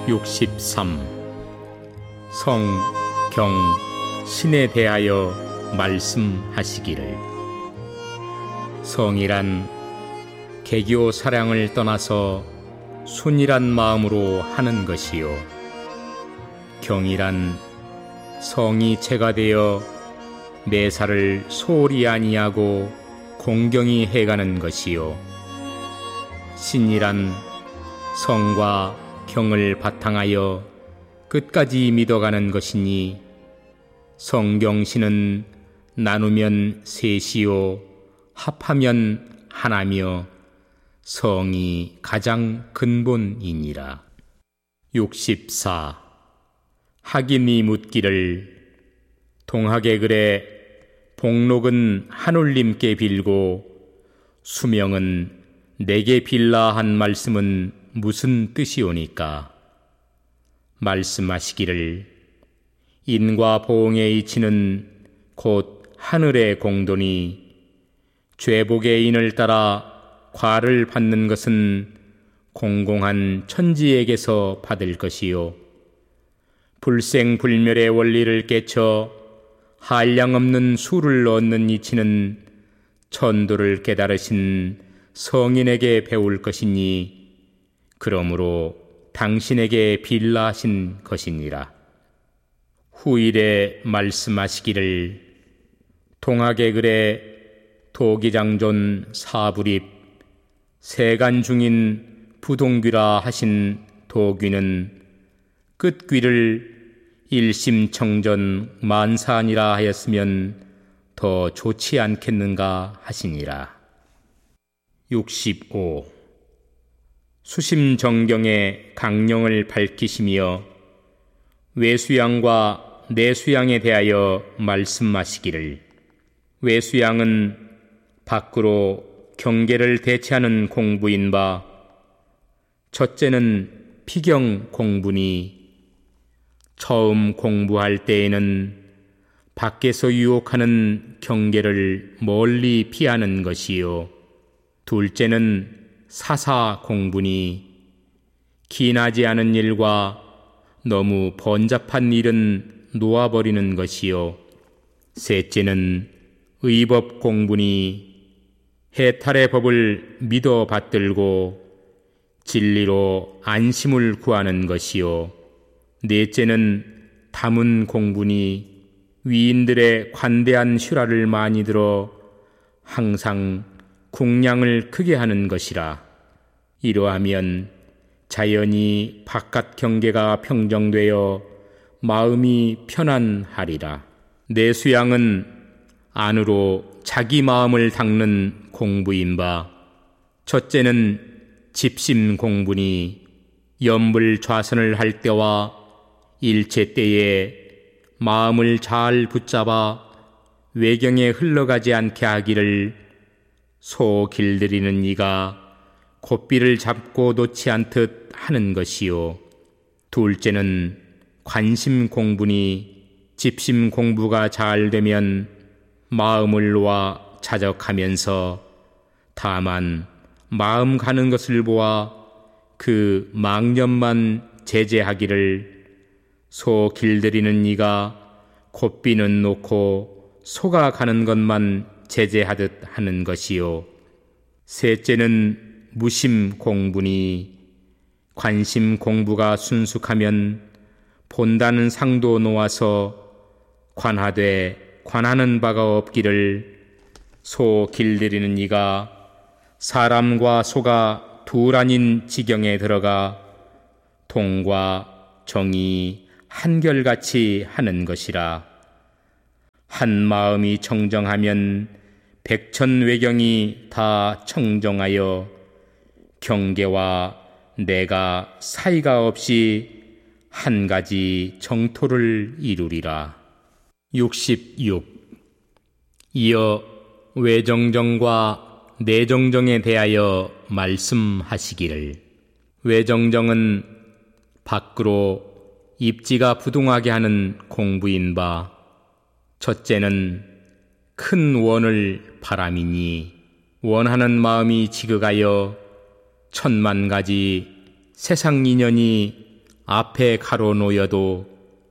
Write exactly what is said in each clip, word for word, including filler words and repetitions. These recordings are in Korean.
육십삼. 성, 경, 신에 대하여 말씀하시기를. 성이란 개교 사량을 떠나서 순이란 마음으로 하는 것이요, 경이란 성이 체가 되어 매사를 소홀히 아니하고 공경히 해가는 것이요, 신이란 성과 경을 바탕하여 끝까지 믿어가는 것이니, 성경신은 나누면 셋이요 합하면 하나며 성이 가장 근본이니라. 육십사. 학인이 묻기를, 동학의 글에 복록은 하늘님께 빌고 수명은 내게 빌라 한 말씀은 무슨 뜻이오니까? 말씀하시기를, 인과 보응의 이치는 곧 하늘의 공도니 죄복의 인을 따라 과를 받는 것은 공공한 천지에게서 받을 것이요, 불생불멸의 원리를 깨쳐 한량없는 수를 얻는 이치는 천도를 깨달으신 성인에게 배울 것이니, 그러므로 당신에게 빌라 하신 것이니라. 후일에 말씀하시기를, 동학의 글에 도기장존 사불입 세간 중인 부동귀라 하신 도귀는 끝귀를 일심청전 만사니라 하였으면 더 좋지 않겠는가 하시니라. 육십오. 수심정경의 강령을 밝히시며 외수양과 내수양에 대하여 말씀하시기를. 외수양은 밖으로 경계를 대체하는 공부인 바, 첫째는 피경 공부니 처음 공부할 때에는 밖에서 유혹하는 경계를 멀리 피하는 것이요, 둘째는 사사 공부니 기나지 않은 일과 너무 번잡한 일은 놓아버리는 것이요, 셋째는 의법 공부니 해탈의 법을 믿어 받들고 진리로 안심을 구하는 것이요, 넷째는 담은 공부니 위인들의 관대한 슈라를 많이 들어 항상 궁량을 크게 하는 것이라. 이러하면 자연히 바깥 경계가 평정되어 마음이 편안하리라. 내수양은 안으로 자기 마음을 닦는 공부인 바, 첫째는 집심 공부니 염불 좌선을 할 때와 일체 때에 마음을 잘 붙잡아 외경에 흘러가지 않게 하기를 소 길들이는 이가 곶비를 잡고 놓지 않듯 하는 것이요, 둘째는 관심 공부니 집심 공부가 잘 되면 마음을 놓아 자적하면서 다만 마음 가는 것을 보아 그 망념만 제재하기를 소 길들이는 이가 곶비는 놓고 소가 가는 것만 제재하듯 하는 것이요, 셋째는 무심 공부니 관심 공부가 순숙하면 본다는 상도 놓아서 관하되 관하는 바가 없기를 소 길들이는 이가 사람과 소가 둘 아닌 지경에 들어가 동과 정이 한결같이 하는 것이라. 한 마음이 청정하면 백천외경이 다 청정하여 경계와 내가 사이가 없이 한 가지 정토를 이루리라. 육십육. 이어 외정정과 내정정에 대하여 말씀하시기를. 외정정은 밖으로 입지가 부동하게 하는 공부인 바, 첫째는 큰 원을 바람이니 원하는 마음이 지극하여 천만 가지 세상 인연이 앞에 가로놓여도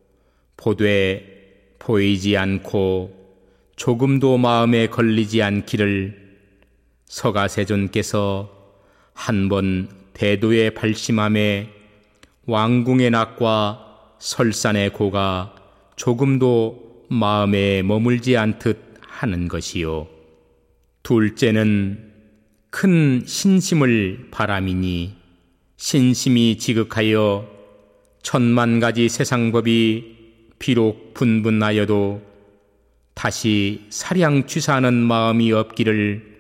보되 보이지 않고 조금도 마음에 걸리지 않기를 서가세존께서 한 번 대도에 발심함에 왕궁의 낙과 설산의 고가 조금도 마음에 머물지 않듯 하는 것이요. 둘째는 큰 신심을 바람이니 신심이 지극하여 천만 가지 세상법이 비록 분분하여도 다시 사량취사하는 마음이 없기를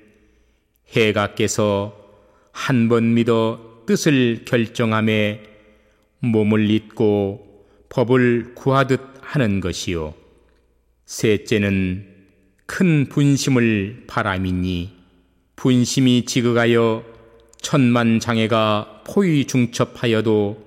해가께서 한 번 믿어 뜻을 결정함에 몸을 잇고 법을 구하듯 하는 것이요. 셋째는 큰 분심을 바람이니 분심이 지극하여 천만 장애가 포위 중첩하여도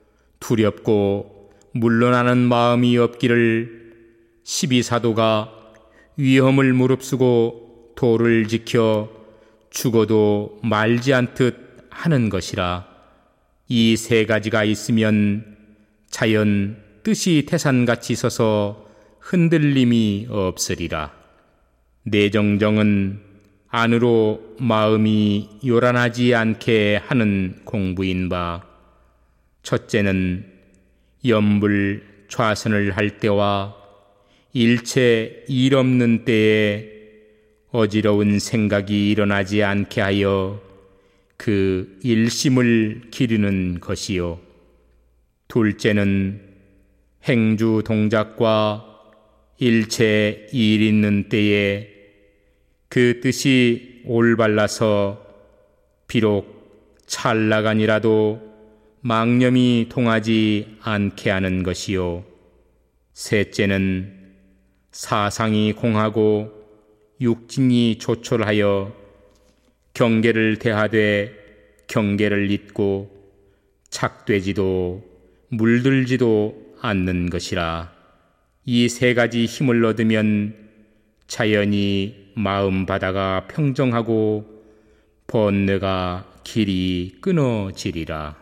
두렵고 물러나는 마음이 없기를 십이사도가 위험을 무릅쓰고 도를 지켜 죽어도 말지 않듯 하는 것이라. 이 세 가지가 있으면 자연 뜻이 태산같이 서서 흔들림이 없으리라. 내정정은 안으로 마음이 요란하지 않게 하는 공부인 바, 첫째는 염불 좌선을 할 때와 일체 일 없는 때에 어지러운 생각이 일어나지 않게 하여 그 일심을 기르는 것이요. 둘째는 행주 동작과 일체 일 있는 때에 그 뜻이 올발라서 비록 찰나간이라도 망념이 통하지 않게 하는 것이요. 셋째는 사상이 공하고 육진이 조촐하여 경계를 대하되 경계를 잇고 착되지도 물들지도 않는 것이라. 이 세 가지 힘을 얻으면 자연히 마음 바다가 평정하고 번뇌가 길이 끊어지리라.